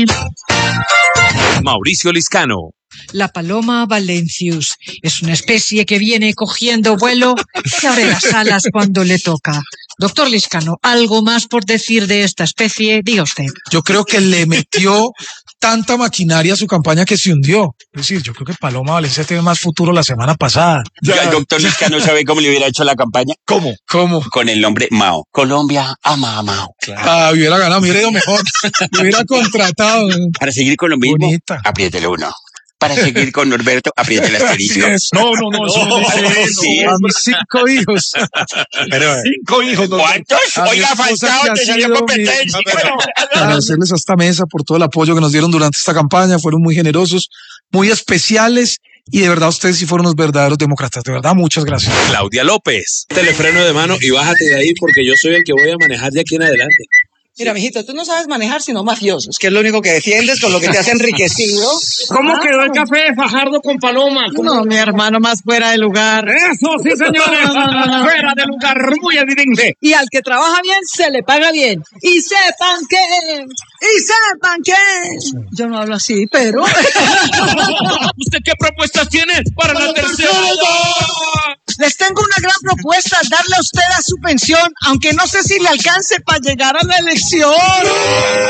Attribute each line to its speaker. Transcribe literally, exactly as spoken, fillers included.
Speaker 1: Mauricio Liscano.
Speaker 2: La paloma valencius es una especie que viene cogiendo vuelo y abre las alas cuando le toca. Doctor Liscano, ¿algo más por decir de esta especie? Diga usted.
Speaker 3: Yo creo que le metió tanta maquinaria a su campaña que se hundió. Es decir, yo creo que Paloma Valencia tiene más futuro la semana pasada.
Speaker 4: Ya, el doctor Liscano sabe cómo le hubiera hecho la campaña.
Speaker 3: ¿Cómo? ¿Cómo?
Speaker 4: Con el nombre Mao. Colombia ama a Mao.
Speaker 3: Claro. Ah, hubiera ganado, me hubiera ido mejor. Me hubiera contratado.
Speaker 4: Para seguir con lo mismo,
Speaker 3: bonita.
Speaker 4: Apriétele uno. Para seguir con Norberto, apriete el asterisco.
Speaker 3: No, no, no, eso no, no dice eso. Sí, a mis cinco hijos.
Speaker 4: Pero,
Speaker 3: cinco hijos. No,
Speaker 4: ¿cuántos? Oiga, faltado, te salió competencia.
Speaker 3: Agradecerles a esta mesa por todo el apoyo que nos dieron durante esta campaña. Fueron muy generosos, muy especiales. Y de verdad, ustedes sí fueron unos verdaderos demócratas. De verdad, muchas gracias.
Speaker 1: Claudia López.
Speaker 5: Telefreno de mano y bájate de ahí porque yo soy el que voy a manejar de aquí en adelante.
Speaker 6: Mira, mijito, tú no sabes manejar sino mafiosos, que es lo único que defiendes, con lo que te has enriquecido.
Speaker 5: ¿Cómo quedó el café de Fajardo con Paloma?
Speaker 6: No, mi hermano, más fuera de lugar.
Speaker 5: Eso sí, señores, fuera de lugar, muy evidente.
Speaker 6: Y al que trabaja bien, se le paga bien. Y sepan que, y sepan que... Yo no hablo así, pero...
Speaker 5: ¿Usted qué propuestas tiene para la tercera edad?
Speaker 6: Les tengo una gran propuesta, darle a usted a su pensión, aunque no sé si le alcance para llegar a la elección.